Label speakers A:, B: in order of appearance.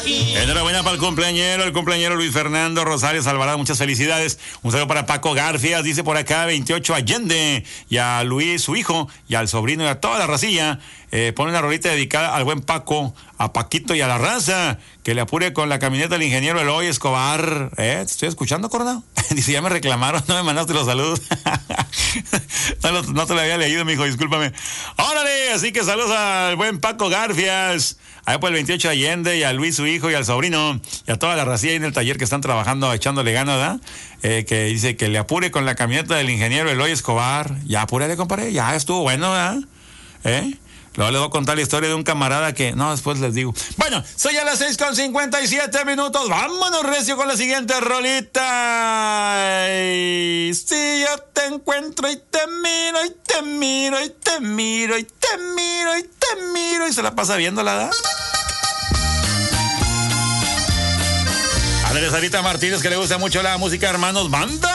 A: Enhorabuena para el cumpleañero Luis Fernando Rosales Alvarado, muchas felicidades. Un saludo para Paco Garfias, dice por acá 28 Allende, y a Luis, su hijo, y al sobrino y a toda la racilla. Pone una rolita dedicada al buen Paco, a Paquito y a la raza, que le apure con la camioneta del ingeniero Eloy Escobar. ¿Te estoy escuchando, Coronado? Dice, ya me reclamaron, no me mandaste los saludos. No te lo había leído, mijo, discúlpame. ¡Órale! Así que saludos al buen Paco Garfias, allá por el 28 Allende, y a Luis, su hijo, y al sobrino, y a toda la racilla ahí en el taller que están trabajando, echándole ganas, ¿verdad? Que dice que le apure con la camioneta del ingeniero Eloy Escobar. Ya apúrale, compadre, ya estuvo bueno, ¿verdad? Luego les voy a contar la historia de un camarada que... No, después les digo. Bueno, soy a las 6:57. Vámonos recio con la siguiente rolita. Y si yo te encuentro y te miro, y te miro, y te miro, y te miro, y te miro, y se la pasa viéndola, ¿verdad? A Sarita Martínez, que le gusta mucho la música, hermanos, banda.